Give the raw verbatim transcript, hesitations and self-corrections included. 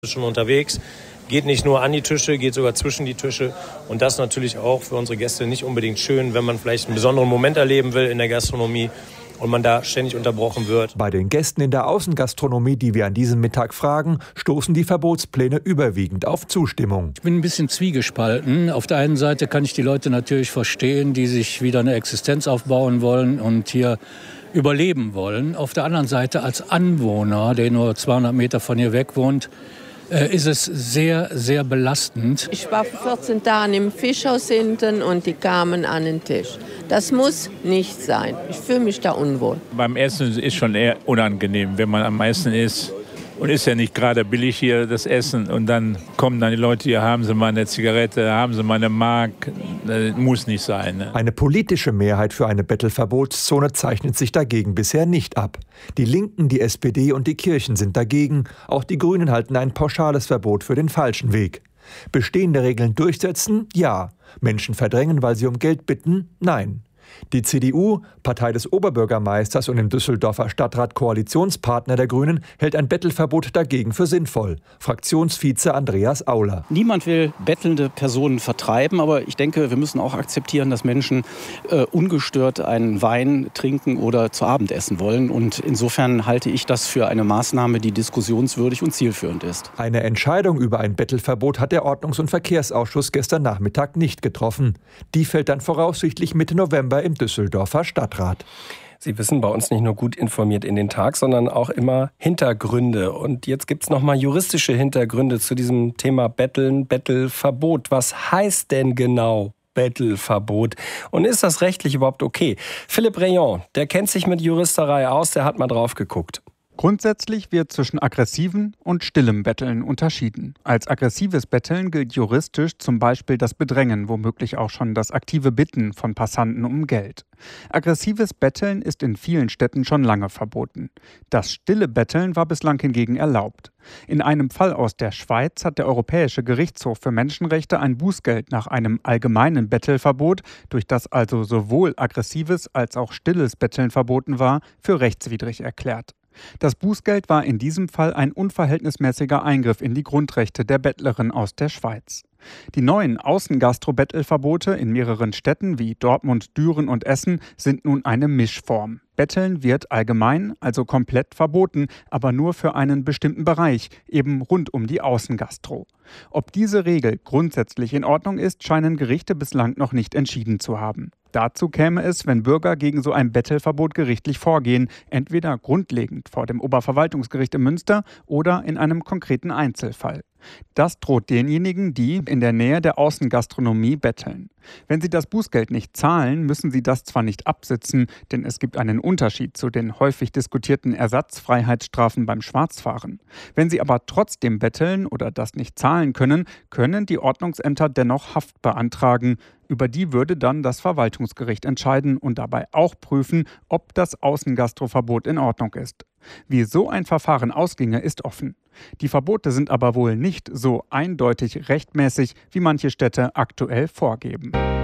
schon unterwegs, geht nicht nur an die Tische, geht sogar zwischen die Tische. Und das natürlich auch für unsere Gäste nicht unbedingt schön, wenn man vielleicht einen besonderen Moment erleben will in der Gastronomie und man da ständig unterbrochen wird. Bei den Gästen in der Außengastronomie, die wir an diesem Mittag fragen, stoßen die Verbotspläne überwiegend auf Zustimmung. Ich bin ein bisschen zwiegespalten. Auf der einen Seite kann ich die Leute natürlich verstehen, die sich wieder eine Existenz aufbauen wollen und hier überleben wollen. Auf der anderen Seite als Anwohner, der nur zweihundert Meter von hier weg wohnt, ist es sehr, sehr belastend. Ich war vor vierzehn Tagen im Fischhaus hinten und die kamen an den Tisch. Das muss nicht sein. Ich fühle mich da unwohl. Beim Essen ist schon eher unangenehm, wenn man am meisten isst. Und ist ja nicht gerade billig hier das Essen. Und dann kommen dann die Leute hier, haben sie mal eine Zigarette, haben sie mal eine Mark. Das muss nicht sein. Ne? Eine politische Mehrheit für eine Bettelverbotszone zeichnet sich dagegen bisher nicht ab. Die Linken, die S P D und die Kirchen sind dagegen. Auch die Grünen halten ein pauschales Verbot für den falschen Weg. Bestehende Regeln durchsetzen? Ja. Menschen verdrängen, weil sie um Geld bitten? Nein. Die C D U, Partei des Oberbürgermeisters und im Düsseldorfer Stadtrat Koalitionspartner der Grünen, hält ein Bettelverbot dagegen für sinnvoll. Fraktionsvize Andreas Auler. Niemand will bettelnde Personen vertreiben, aber ich denke, wir müssen auch akzeptieren, dass Menschen äh, ungestört einen Wein trinken oder zu Abend essen wollen. Und insofern halte ich das für eine Maßnahme, die diskussionswürdig und zielführend ist. Eine Entscheidung über ein Bettelverbot hat der Ordnungs- und Verkehrsausschuss gestern Nachmittag nicht getroffen. Die fällt dann voraussichtlich Mitte November im Düsseldorfer Stadtrat. Sie wissen, bei uns nicht nur gut informiert in den Tag, sondern auch immer Hintergründe. Und jetzt gibt es nochmal juristische Hintergründe zu diesem Thema Betteln, Bettelverbot. Was heißt denn genau Bettelverbot? Und ist das rechtlich überhaupt okay? Philipp Rayon, der kennt sich mit Juristerei aus, der hat mal drauf geguckt. Grundsätzlich wird zwischen aggressiven und stillem Betteln unterschieden. Als aggressives Betteln gilt juristisch zum Beispiel das Bedrängen, womöglich auch schon das aktive Bitten von Passanten um Geld. Aggressives Betteln ist in vielen Städten schon lange verboten. Das stille Betteln war bislang hingegen erlaubt. In einem Fall aus der Schweiz hat der Europäische Gerichtshof für Menschenrechte ein Bußgeld nach einem allgemeinen Bettelverbot, durch das also sowohl aggressives als auch stilles Betteln verboten war, für rechtswidrig erklärt. Das Bußgeld war in diesem Fall ein unverhältnismäßiger Eingriff in die Grundrechte der Bettlerin aus der Schweiz. Die neuen Außengastro-Bettelverbote in mehreren Städten wie Dortmund, Düren und Essen sind nun eine Mischform. Betteln wird allgemein, also komplett verboten, aber nur für einen bestimmten Bereich, eben rund um die Außengastro. Ob diese Regel grundsätzlich in Ordnung ist, scheinen Gerichte bislang noch nicht entschieden zu haben. Dazu käme es, wenn Bürger gegen so ein Bettelverbot gerichtlich vorgehen, entweder grundlegend vor dem Oberverwaltungsgericht in Münster oder in einem konkreten Einzelfall. Das droht denjenigen, die in der Nähe der Außengastronomie betteln. Wenn sie das Bußgeld nicht zahlen, müssen sie das zwar nicht absitzen, denn es gibt einen Unterschied zu den häufig diskutierten Ersatzfreiheitsstrafen beim Schwarzfahren. Wenn sie aber trotzdem betteln oder das nicht zahlen können, können die Ordnungsämter dennoch Haft beantragen. Über die würde dann das Verwaltungsgericht entscheiden und dabei auch prüfen, ob das Außengastroverbot in Ordnung ist. Wie so ein Verfahren ausginge, ist offen. Die Verbote sind aber wohl nicht so eindeutig rechtmäßig, wie manche Städte aktuell vorgeben.